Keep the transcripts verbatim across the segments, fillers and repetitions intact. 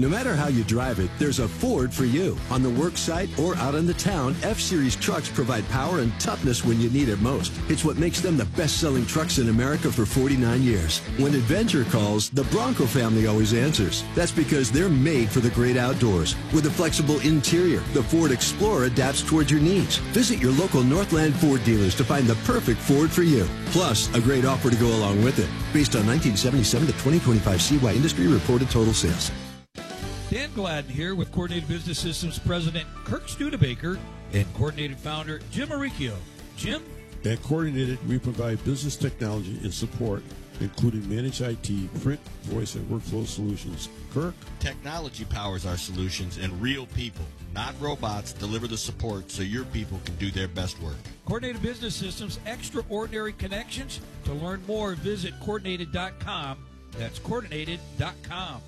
No matter how you drive it, there's a Ford for you. On the work site or out in the town, F-Series trucks provide power and toughness when you need it most. It's what makes them the best-selling trucks in America for forty-nine years. When adventure calls, the Bronco family always answers. That's because they're made for the great outdoors. With a flexible interior, the Ford Explorer adapts towards your needs. Visit your local Northland Ford dealers to find the perfect Ford for you. Plus, a great offer to go along with it. Based on nineteen seventy-seven to twenty twenty-five C Y Industry reported total sales. Dan Gladden here with Coordinated Business Systems President Kirk Studebaker and Coordinated Founder Jim Maricchio. Jim? At Coordinated, we provide business technology and support, including managed I T, print, voice, and workflow solutions. Kirk? Technology powers our solutions, and real people, not robots, deliver the support so your people can do their best work. Coordinated Business Systems, extraordinary connections. To learn more, visit coordinated dot com. That's coordinated dot com.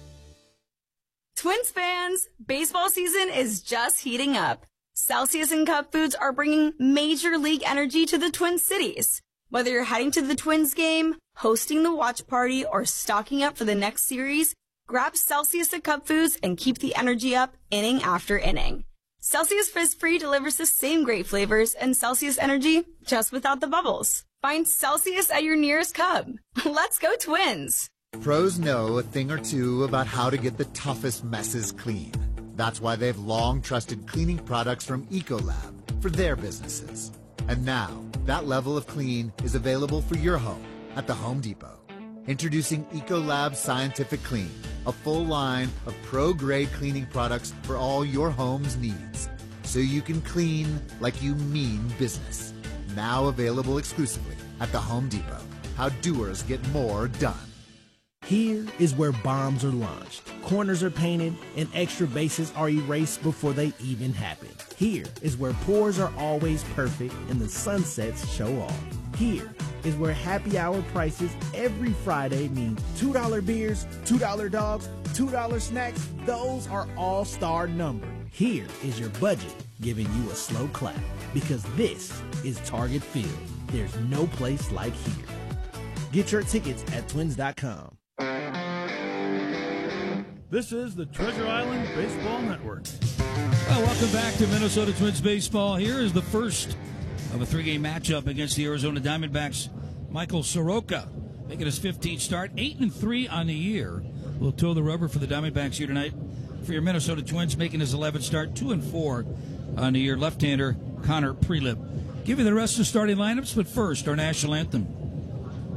Twins fans, baseball season is just heating up. Celsius and Cup Foods are bringing major league energy to the Twin Cities. Whether you're heading to the Twins game, hosting the watch party, or stocking up for the next series, grab Celsius and Cup Foods and keep the energy up inning after inning. Celsius Fizz Free delivers the same great flavors and Celsius energy, just without the bubbles. Find Celsius at your nearest Cub. Let's go Twins! Pros know a thing or two about how to get the toughest messes clean. That's why they've long trusted cleaning products from Ecolab for their businesses. And now, that level of clean is available for your home at the Home Depot. Introducing Ecolab Scientific Clean, a full line of pro-grade cleaning products for all your home's needs. So you can clean like you mean business. Now available exclusively at the Home Depot. How doers get more done. Here is where bombs are launched, corners are painted, and extra bases are erased before they even happen. Here is where pours are always perfect and the sunsets show off. Here is where happy hour prices every Friday mean two dollar beers, two dollar dogs, two dollar snacks. Those are all-star numbered. Here is your budget giving you a slow clap, because this is Target Field. There's no place like here. Get your tickets at twins dot com. This is the Treasure Island Baseball Network. Well, welcome back to Minnesota Twins baseball. Here is the first of a three-game matchup against the Arizona Diamondbacks. Michael Soroka making his fifteenth start, eight and three on the year. We'll toe the rubber for the Diamondbacks here tonight. For your Minnesota Twins, making his eleventh start, two and four on the year. Left-hander Connor Prielipp. Give you the rest of the starting lineups, but first, our national anthem.